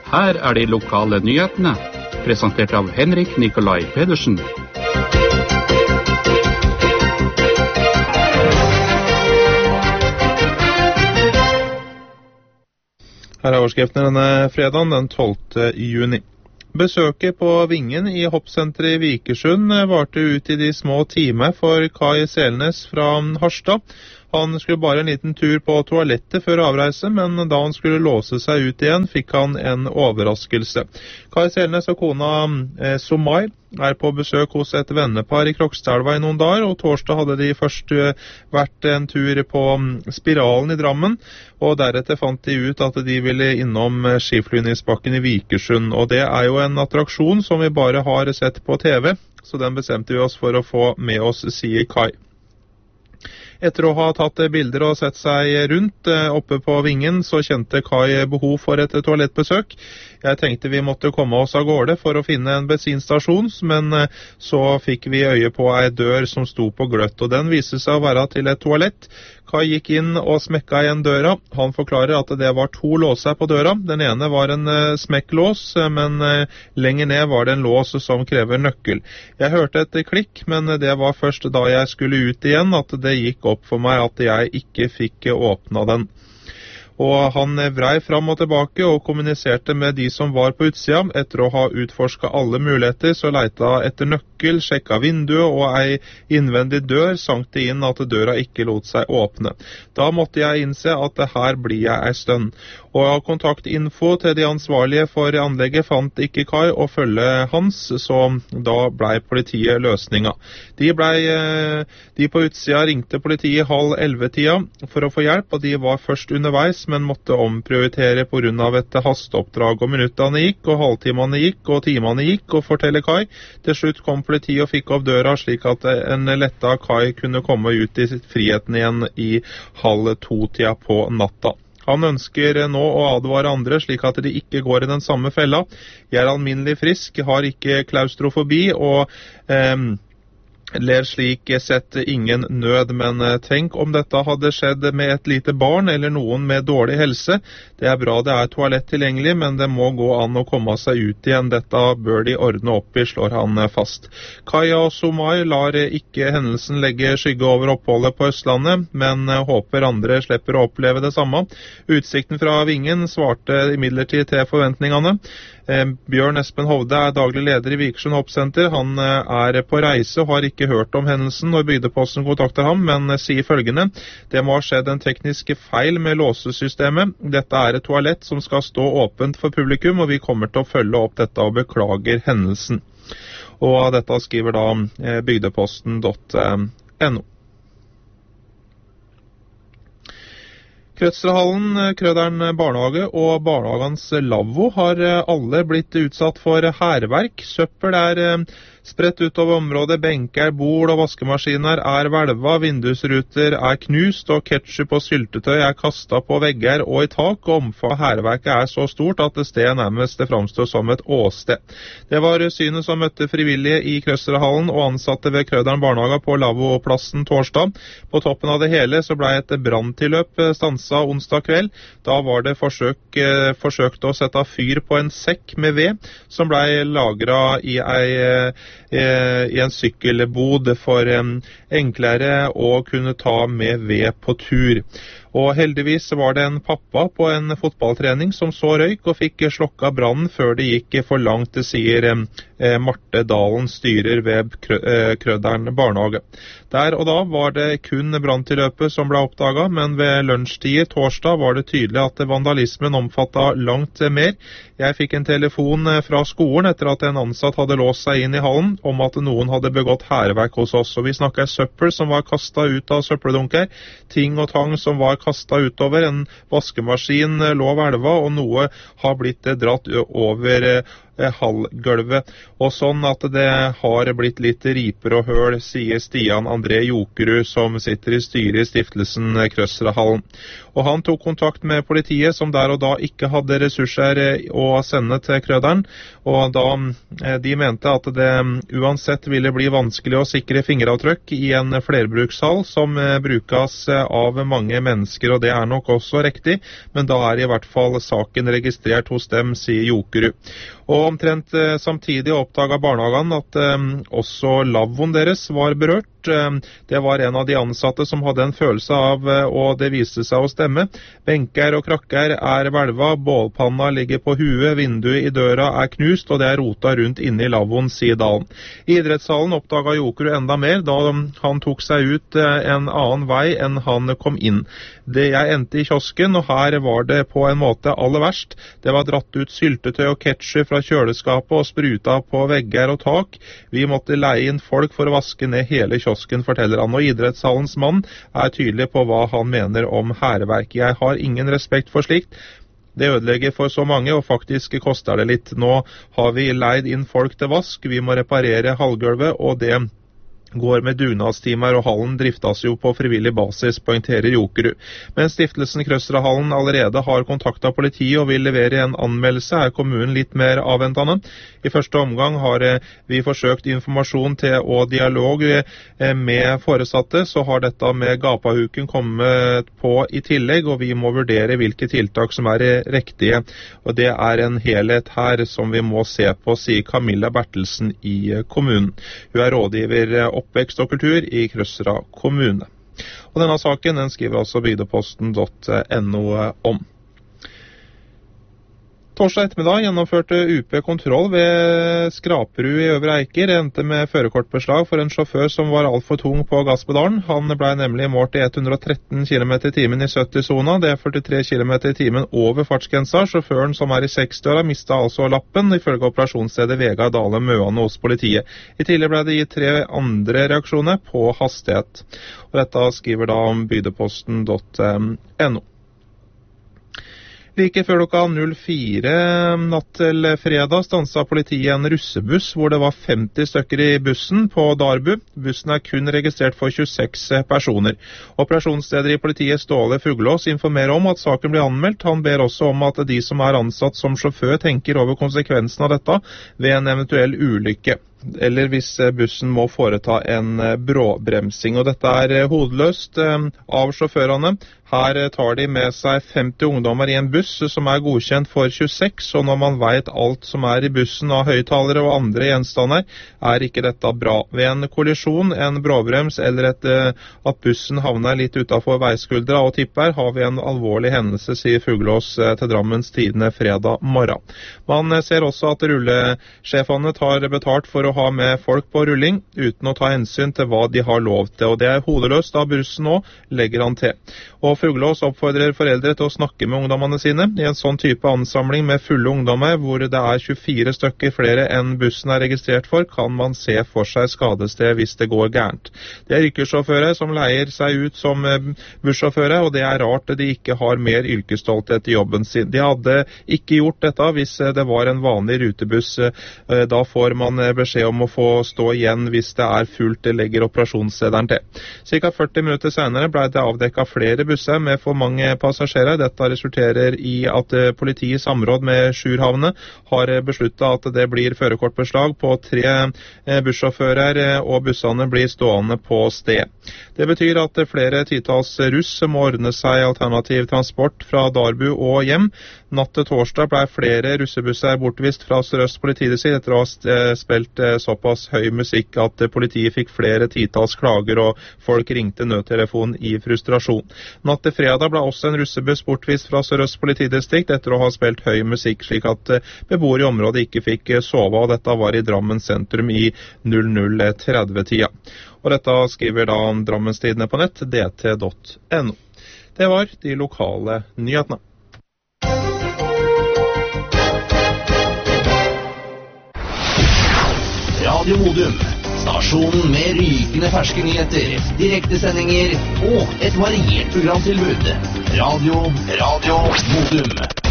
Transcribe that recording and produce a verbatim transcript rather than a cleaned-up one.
Her er de lokale nyhetene, presentert av Henrik Nikolai Pedersen. Her er overskriften denne fredagen, den tolvte juni. Besøket på Vingen i hoppsenteret i Vikersund varte ut i de små timer for Kai Selnes fra Harstad. Han skulle bare en liten tur på toalettet før avreise, men da han skulle låse seg ut igjen, fikk han en overraskelse. Kai Selnes og kona eh, Somai er på besøk hos et vennepar i Krokstadelva i noen dager, og torsdag hadde de først eh, vært en tur på Spiralen i Drammen, og deretter fant de ut at de ville innom skiflyvningsbakken i Vikersund, og det er jo en attraksjon som vi bare har sett på T V, så den bestemte vi oss for å få med oss, sier Kai. Etter å ha tatt bilder og sett seg rundt oppe på Vingen, så kjente Kai behov for et toalettbesøk. Jeg tenkte vi måtte komme oss av gårde for å finne en bensinstasjon, men så fikk vi øye på ei dør som sto på gløtt, og den viste seg å være til et toalett. Kai gikk inn og smekka igjen døra. Han forklarer at det var to låser på døra. Den ene var en smekklås, men lenger ned var det en lås som krever nøkkel. Jeg hørte et klikk, men det var først da jeg skulle ut igjen at det gikk opp for meg at jeg ikke fikk åpna den. Og han vrei fram og tilbake og kommuniserte med de som var på utsida. Etter å ha utforsket alle muligheter, så leita etter nøkkel, sjekka vinduet og ei innvendig dør, sank det inn at døra ikke lot seg åpne. Da måtte jeg innse at her blir jeg ei stund. Og av kontaktinfo til de ansvarlige for anlegget fant ikke Kai og følge hans, så da blei politiet løsninga. De, ble, de på utsida ringte politiet halv elleve-tida for å få hjelp, og de var først underveis, men måtte omprioritere på grunn av et hasteoppdrag, og minuttene gikk, og halvtimene gikk, og timene gikk, og forteller Kai. Til slutt kom politiet og fikk opp døra, slik at en letta Kai kunne komme ut i friheten igjen i halv to-tida på natta. Han ønsker nå å advare andre slik at de ikke går i den samme fella. Jeg er alminnelig frisk, har ikke klaustrofobi og eh, ler slik sett ingen nød, men tenk om dette hadde skjedd med et lite barn eller noen med dårlig helse. Det er bra det er toalett tilgjengelig, men det må gå an å komme seg ut igjen. Dette bør de ordne opp i, slår han fast. Kai og Somai lar ikke hendelsen legge skygge over oppholdet på Østlandet, men håper andre slipper å oppleve det samme. Utsikten fra Vingen svarte imidlertid til forventningene. Bjørn Espen Hovde er daglig leder i Vikersund Hoppsenter. Han er på reise og har ikke hørt om hendelsen når Bygdeposten kontakter ham, men sier følgende: det må ha skjedd en teknisk feil med låsesystemet. Dette er et toalett som skal stå åpent for publikum, og vi kommer til å følge opp dette og beklager hendelsen. Og dette skriver da bygdeposten punktum no. Krødshallen, Krøderen barnehage og barnehagens lavvo har alle blitt utsatt for hærverk. Søppel er spredt utover området, benker, bord og vaskemaskiner er hvelva, vindusruter er knust og ketchup og syltetøy er kastet på vegger og i tak, og omfanget hærverket er så stort at det stedet nærmest fremstår som et åsted. Det var synet som møtte frivillige i Krødshallen og ansatte ved Krøderen barnehage på lavvoplassen torsdag. På toppen av det hele så ble et branntilløp stansa onsdag kveld. Da var det forsøk, forsøkt å sette fyr på en sekk med ved som ble lagret i ei i en sykkelbod for enklere å kunne ta med ved på tur. Og heldigvis var det en pappa på en fotballtrening som så røyk og fikk slokka brannen før det gikk for langt, det sier eh, Marte Dalen, styrer ved Krøderen barnehage. Der og da var det kun branntilløpet som ble oppdaget, men ved lunsjtider torsdag var det tydelig at vandalismen omfattet langt mer. Jeg fikk en telefon fra skolen etter at en ansatt hadde låst seg inn i hallen om at noen hadde begått hærverk hos oss. Og vi snakket søppel som var kastet ut av søppeldunker, ting og tang som var kastet utover, en vaskemaskin lå hvelva, og noe har blitt dratt over eh, hallgulvet. Og sånn at det har blitt litt riper og høl, sier Stian André Jokerud, som sitter i styret i stiftelsen Krøsrahallen. Og han tok kontakt med politiet, som der og da ikke hadde ressurser å sende til Krøderen, og da eh, de mente at det uansett ville bli vanskelig å sikre fingeravtrykk i en flerbrukshall som eh, brukes av mange mennesker, og det er nok også riktig, men da er i hvert fall saken registrert hos dem, sier Jokerud. Og omtrent eh, samtidig oppdaget barnehagen at eh, også lavvoen deres var berørt. Det var en av de ansatte som hadde en følelse av, og det viste seg å stemme. Benker og krakker er hvelva, bålpanna ligger på huet, vinduet i døra er knust, og det er rota rundt inne i lavvoen, sier Dalen. I idrettshallen oppdaget Jokerud enda mer da han tok seg ut en annen vei enn han kom inn. Det jeg endte i kiosken, og her var det på en måte aller verst. Det var dratt ut syltetøy og ketchup fra kjøleskapet og spruta på vegger og tak. Vi måtte leie inn folk for å vaske ned hele kiosken, forteller han. Og idrettshallens mann er tydelig på hva han mener om hærverk. Jeg har ingen respekt for slikt. Det ødelegger for så mange, og faktisk koster det litt. Nå har vi leid inn folk til vask, vi må reparere hallgulvet, og det går med dugnadstimer, og hallen driftes jo på frivillig basis, poengterer Jokerud. Men stiftelsen Krøsrahallen allerede har kontaktet politiet og vil levere en anmeldelse, er kommunen litt mer avventende. I første omgang har vi forsøkt informasjon til og dialog med foresatte, så har dette med gapahuken kommet på i tillegg, og vi må vurdere hvilke tiltak som er riktige. Og det er en helhet her som vi må se på, sier Camilla Bertelsen i kommunen. Hun er rådgiver oppvekst og kultur i Krøsra kommune. Og denne saken den skriver altså bygdeposten punktum no om. Torsdag ettermiddag gjennomførte U P kontroll ved Skraperud i Øvre Eiker. Endte med førerkortbeslag for en sjåfør som var alt for tung på gasspedalen. Han ble nemlig målt i hundre og tretten kilometer i timen i sytti-sona. Det er førtitre kilometer i timen over fartsgrensa. Sjåføren, som er i sekstiåra, mistet altså lappen, ifølge operasjonsstedet Vegard Dale Møane hos politiet. I tillegg ble det gitt tre andre reaksjoner på hastighet. Og dette skriver da om bygdeposten punktum no. Like før klokka null fire natt til fredag stanset politiet en russebuss hvor det var femti stykker i bussen på Darbu. Bussen er kun registrert for tjueseks personer. Operasjonsleder i politiet, Ståle Fuglås, informerer om at saken blir anmeldt. Han ber også om at de som er ansatt som sjåfør tenker over konsekvensen av dette ved en eventuell ulykke, eller hvis bussen må foreta en bråbremsing. Og dette er hodeløst av sjåførene. Her tar de med seg femti ungdommer i en buss som er godkjent for tjueseks, og når man vet alt som er i bussen av høyttalere og andre gjenstander, er ikke dette bra. Ved en kollisjon, en bråbrems eller et, at bussen havner litt utenfor veiskuldra og tipper, har vi en alvorlig hendelse, sier Fuglås til Drammens Tidende fredag morgen. Man ser også at rullesjefene tar betalt for å ha med folk på rulling, uten å ta hensyn til hva de har lov til, og det er hodeløst av bussen nå, legger han til. Og Fuglås oppfordrer foreldre til å snakke med ungdommene sine. I en sånn type ansamling med fulle ungdommer, hvor det er tjuefire stykker flere enn bussen er registrert for, kan man se for seg skadested hvis det går gærent. Det er yrkessjåfører som leier seg ut som bussjåfører, og det er rart de ikke har mer yrkesstolthet i jobben sin. De hadde ikke gjort dette hvis det var en vanlig rutebuss. Da får man beskjed om å få stå igjen hvis det er fullt, det legger operasjonslederen til. Cirka førti minutter senere ble det avdekket flere busser med for mange passasjerer. Dette resulterer i at politiet i samråd med Sjurhavne har besluttet at det blir førerkortbeslag på tre bussjåfører, og bussene blir stående på sted. Det betyr at flere titalls russ må ordne seg alternativ transport fra Darbu og hjem. Natt til torsdag ble flere russebusser bortvist fra Sør-Øst politidistrikt etter å ha spilt såpass høy musikk at politiet fikk flere titalls klager og folk ringte nødtelefonen i frustrasjon. Natt til fredag ble også en russebuss bortvist fra Sør-Øst politidistrikt etter å ha spilt høy musikk, slik at beboere i området ikke fikk sove, og dette var i Drammen sentrum i null null tretti-tida. Og dette skriver da Drammens Tidende på nett, d t punktum no. Det var de lokale nyhetene. Radio Modum, stasjonen med rykende ferske nyheter, direktesendinger og et variert programtilbud. Radio, Radio Modum.